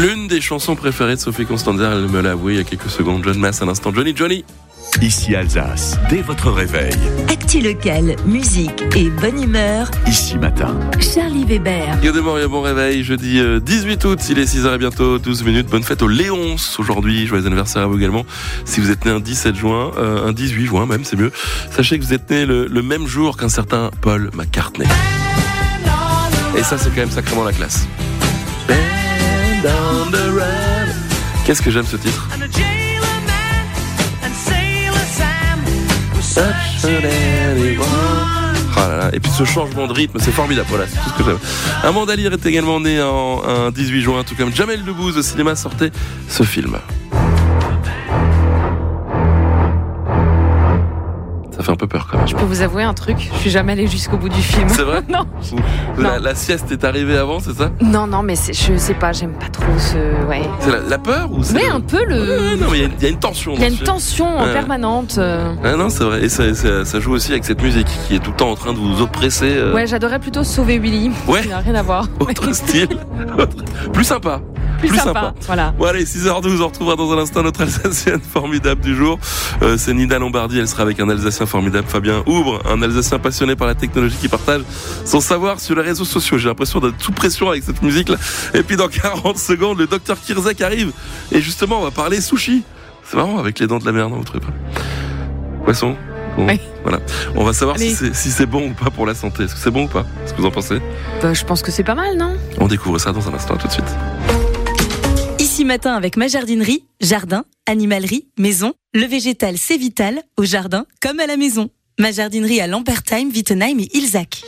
L'une des chansons préférées de Sophie Constanzer, elle me l'a avoué il y a quelques secondes. John Masse à l'instant. Johnny. Ici Alsace, dès votre réveil. Actu locale, musique et bonne humeur. Ici Matin. Charlie Weber. Et bon réveil, jeudi 18 août, il est 6h et bientôt 12 minutes. Bonne fête aux Léonces aujourd'hui, joyeux anniversaire à vous également. Si vous êtes né un 17 juin, un 18 juin même, c'est mieux. Sachez que vous êtes né le même jour qu'un certain Paul McCartney. Et ça, c'est quand même sacrément la classe. Band on the run. Qu'est-ce que j'aime ce titre. Ah là là. Et puis ce changement de rythme, c'est formidable. Voilà, c'est tout ce que j'aime. Amanda Lear est également née un 18 juin, tout comme Jamel Debbouze au cinéma sortait ce film. Ça fait un peu peur quand même. Je peux vous avouer un truc, je suis jamais allée jusqu'au bout du film. C'est vrai? Non. La sieste est arrivée avant, c'est ça? Non, mais je sais pas, j'aime pas trop ce... Ouais. C'est la peur ou c'est Mais un peu le... Non, mais il y a une tension. Il y a une tension permanente. Ah non, c'est vrai. Et ça joue aussi avec cette musique qui est tout le temps en train de vous oppresser. Ouais, j'adorais plutôt Sauver Willy. Ouais. Ça n'a rien à voir. Autre style. Plus sympa. Plus sympa. Voilà. Bon allez, 6h12, on retrouvera dans un instant notre Alsacienne formidable du jour. C'est Nina Lombardi, elle sera avec un Alsacien formidable, Fabien Oubre, un Alsacien passionné par la technologie qui partage son savoir sur les réseaux sociaux. J'ai l'impression d'être sous pression avec cette musique-là. Et puis dans 40 secondes, le docteur Kirzek arrive. Et justement, on va parler sushi. C'est marrant avec les dents de la mer, non, vous trouvez pas? Poisson. Bon, oui. Voilà. On va savoir si c'est bon ou pas pour la santé. Est-ce que c'est bon ou pas? Qu'est-ce que vous en pensez? Je pense que c'est pas mal, non? On découvre ça dans un instant, tout de suite. Ici Matin avec ma jardinerie, jardin, animalerie, maison. Le végétal, c'est vital, au jardin comme à la maison. Ma jardinerie à Lampertheim, Wittenheim et Ilzach.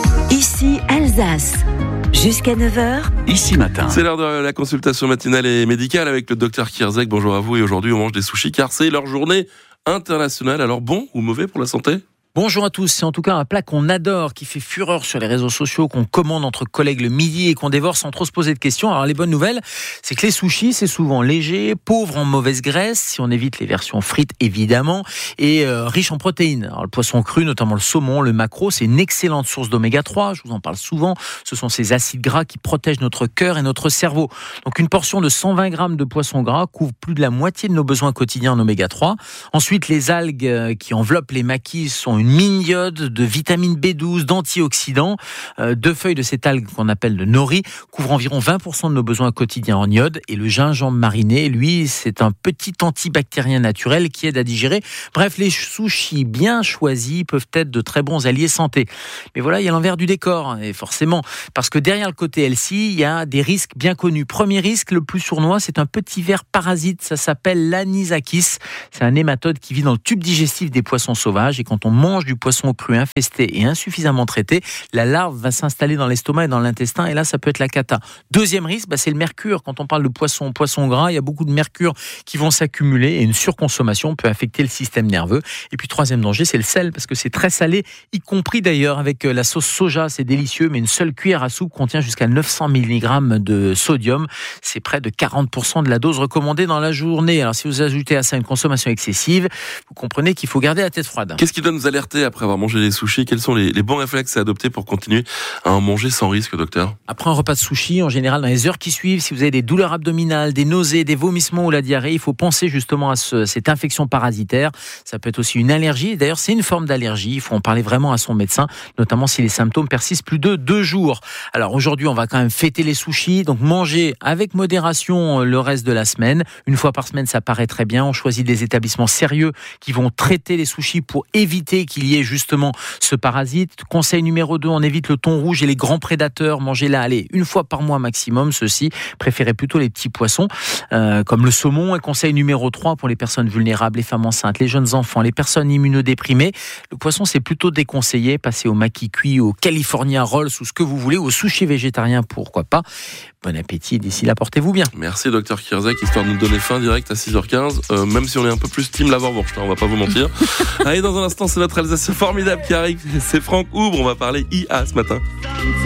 Ici Alsace. Jusqu'à 9h. Ici Matin. C'est l'heure de la consultation matinale et médicale avec le docteur Kirzek. Bonjour à vous. Et aujourd'hui, on mange des sushis car c'est leur journée internationale. Alors bon ou mauvais pour la santé? Bonjour à tous, c'est en tout cas un plat qu'on adore, qui fait fureur sur les réseaux sociaux, qu'on commande entre collègues le midi et qu'on dévore sans trop se poser de questions. Alors les bonnes nouvelles, c'est que les sushis, c'est souvent léger, pauvre en mauvaise graisse, si on évite les versions frites évidemment, et riche en protéines. Alors le poisson cru, notamment le saumon, le maquereau, c'est une excellente source d'oméga 3, je vous en parle souvent, ce sont ces acides gras qui protègent notre cœur et notre cerveau. Donc une portion de 120 grammes de poisson gras couvre plus de la moitié de nos besoins quotidiens en oméga 3. Ensuite, les algues qui enveloppent les maquis sont une mine d'iode, de vitamine B12, d'antioxydants. 2 feuilles de cette algue qu'on appelle le nori couvrent environ 20% de nos besoins quotidiens en iode. Et le gingembre mariné, lui, c'est un petit antibactérien naturel qui aide à digérer. Bref, les sushis bien choisis peuvent être de très bons alliés santé. Mais voilà, il y a l'envers du décor, et forcément, parce que derrière le côté healthy, il y a des risques bien connus. Premier risque, le plus sournois, c'est un petit ver parasite, ça s'appelle l'anisakis. C'est un nématode qui vit dans le tube digestif des poissons sauvages, et quand on mange du poisson cru infesté et insuffisamment traité, la larve va s'installer dans l'estomac et dans l'intestin, et là ça peut être la cata. Deuxième risque, c'est le mercure. Quand on parle de poisson gras, il y a beaucoup de mercure qui vont s'accumuler et une surconsommation peut affecter le système nerveux. Et puis troisième danger, c'est le sel, parce que c'est très salé, y compris d'ailleurs avec la sauce soja, c'est délicieux, mais une seule cuillère à soupe contient jusqu'à 900 mg de sodium. C'est près de 40% de la dose recommandée dans la journée. Alors si vous ajoutez à ça une consommation excessive, vous comprenez qu'il faut garder la tête froide. Qu'est-ce qui doit nous alerter après avoir mangé les sushis? Quels sont les bons réflexes à adopter pour continuer à en manger sans risque, docteur? Après un repas de sushi, en général, dans les heures qui suivent, si vous avez des douleurs abdominales, des nausées, des vomissements ou la diarrhée, il faut penser justement à cette infection parasitaire. Ça peut être aussi une allergie. D'ailleurs, c'est une forme d'allergie. Il faut en parler vraiment à son médecin, notamment si les symptômes persistent plus de 2 jours. Alors aujourd'hui, on va quand même fêter les sushis, donc manger avec modération le reste de la semaine. Une fois par semaine, ça paraît très bien. On choisit des établissements sérieux qui vont traiter les sushis pour éviter qu'il y ait justement ce parasite. Conseil numéro 2, on évite le thon rouge et les grands prédateurs. Mangez-la, une fois par mois maximum, ceux-ci. Préférez plutôt les petits poissons, comme le saumon. Et conseil numéro 3, pour les personnes vulnérables, les femmes enceintes, les jeunes enfants, les personnes immunodéprimées, le poisson, c'est plutôt déconseillé. Passez au maki cuit, au California Rolls, ou ce que vous voulez, au sushi végétarien, pourquoi pas. Bon appétit, d'ici là, portez-vous bien. Merci, docteur Kirzek, histoire de nous donner faim direct à 6h15, même si on est un peu plus team Lavorbourg, on va pas vous mentir. Allez, dans un instant, c'est notre Alsacien formidable qui arrive, c'est Franck Oubre, on va parler IA ce matin.